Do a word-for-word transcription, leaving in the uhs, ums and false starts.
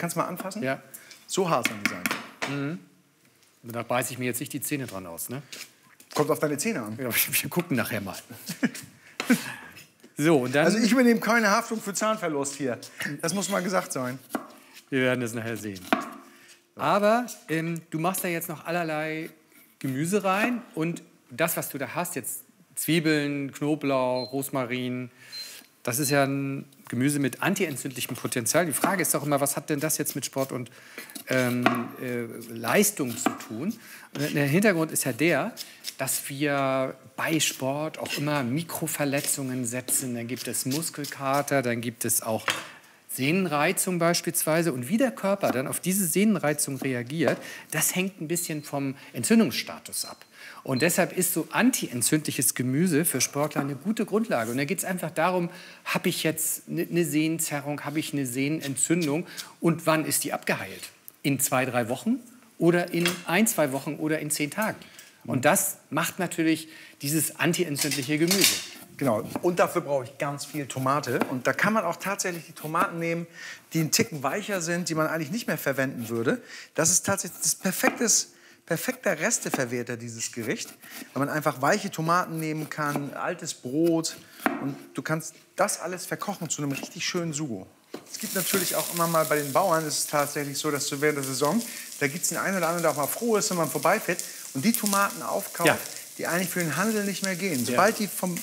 kannst du mal anfassen? Ja. So hart sollen die sein. Mhm. Da beiße ich mir jetzt nicht die Zähne dran aus, ne? Kommt auf deine Zähne an. Ja, wir gucken nachher mal. So, und dann, Also ich übernehme keine Haftung für Zahnverlust hier. Das muss mal gesagt sein. wir werden es nachher sehen. Aber ähm, du machst da jetzt noch allerlei Gemüse rein. Und das, was du da hast, jetzt Zwiebeln, Knoblauch, Rosmarin, das ist ja ein Gemüse mit antientzündlichem Potenzial. Die Frage ist doch immer, was hat denn das jetzt mit Sport und ähm, äh, Leistung zu tun? Und der Hintergrund ist ja der, dass wir bei Sport auch immer Mikroverletzungen setzen. Dann gibt es Muskelkater, dann gibt es auch Sehnenreizung beispielsweise. Und wie der Körper dann auf diese Sehnenreizung reagiert, das hängt ein bisschen vom Entzündungsstatus ab. Und deshalb ist so antientzündliches Gemüse für Sportler eine gute Grundlage. Und da geht es einfach darum, habe ich jetzt eine Sehnenzerrung, habe ich eine Sehnenentzündung und wann ist die abgeheilt? In zwei, drei Wochen oder in ein, zwei Wochen oder in zehn Tagen? Und das macht natürlich dieses antientzündliche Gemüse. Genau, und dafür brauche ich ganz viel Tomate. Und da kann man auch tatsächlich die Tomaten nehmen, die einen Ticken weicher sind, die man eigentlich nicht mehr verwenden würde. Das ist tatsächlich das perfektes, perfekter Resteverwerter, dieses Gericht. Weil man einfach weiche Tomaten nehmen kann, altes Brot. Und du kannst das alles verkochen zu einem richtig schönen Sugo. Es gibt natürlich auch immer mal bei den Bauern, ist es tatsächlich so, dass du während der Saison, da gibt es den einen oder anderen, der auch mal froh ist, wenn man vorbeifährt und die Tomaten aufkauft, Ja. die eigentlich für den Handel nicht mehr gehen. Sobald die vom